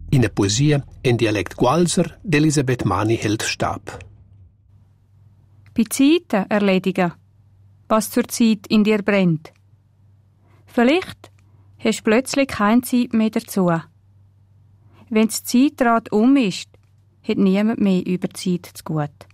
In der Poesie in Dialekt Gualser d'Elisabeth Mani hält Stab. Bei Zeiten erledigen, was zur Zeit in dir brennt. Vielleicht hast du plötzlich keine Zeit mehr dazu. Wenn das Zeitrad ist, hat niemand mehr über die Zeit zu gut.